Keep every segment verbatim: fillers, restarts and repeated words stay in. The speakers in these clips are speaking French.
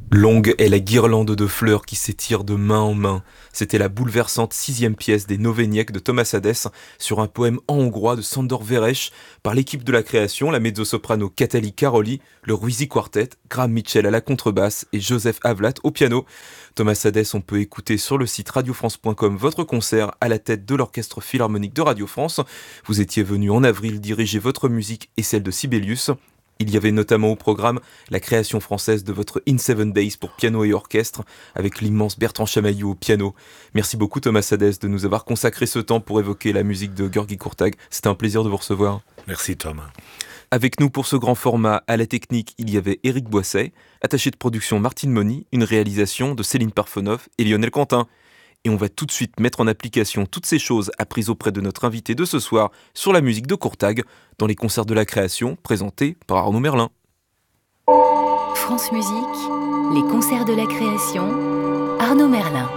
Longue est la guirlande de fleurs qui s'étire de main en main. C'était la bouleversante sixième pièce des Noveniek de Thomas Hadès sur un poème en hongrois de Sándor Vérès par l'équipe de la création, la mezzo-soprano Katali Karoli, le Ruizy Quartet, Graham Mitchell à la contrebasse et Joseph Havlat au piano. Thomas Hadès, on peut écouter sur le site radio france point com votre concert à la tête de l'Orchestre Philharmonique de Radio France. Vous étiez venu en avril diriger votre musique et celle de Sibelius. Il y avait notamment au programme la création française de votre In Seven Days pour piano et orchestre, avec l'immense Bertrand Chamaillou au piano. Merci beaucoup Thomas Hadès de nous avoir consacré ce temps pour évoquer la musique de György Kurtág. C'était un plaisir de vous recevoir. Merci Thomas. Avec nous pour ce grand format, à la technique, il y avait Éric Boisset, attaché de production Martine Moni, une réalisation de Céline Parfenoff et Lionel Quentin. Et on va tout de suite mettre en application toutes ces choses apprises auprès de notre invité de ce soir sur la musique de Kurtág dans les concerts de la création présentés par Arnaud Merlin. France Musique, les concerts de la création, Arnaud Merlin.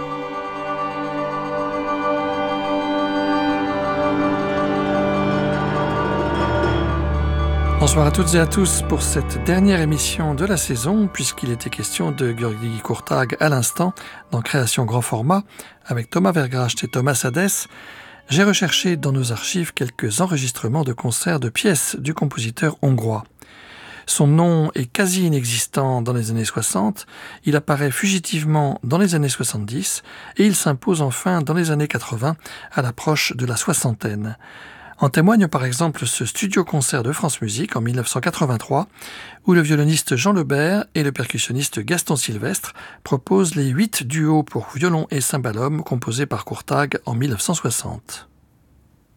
Bonsoir à toutes et à tous pour cette dernière émission de la saison, puisqu'il était question de György Kurtág à l'instant, dans Création Grand Format, avec Thomas Vergracht et Thomas Hadès. J'ai recherché dans nos archives quelques enregistrements de concerts de pièces du compositeur hongrois. Son nom est quasi inexistant dans les années soixante, il apparaît fugitivement dans les années soixante-dix, et il s'impose enfin dans les années quatre-vingts, à l'approche de la soixantaine. En témoigne par exemple ce studio-concert de France Musique en dix-neuf cent quatre-vingt-trois, où le violoniste Jean Lebert et le percussionniste Gaston Sylvestre proposent les huit duos pour violon et cymbalum composés par Kurtág en dix-neuf cent soixante.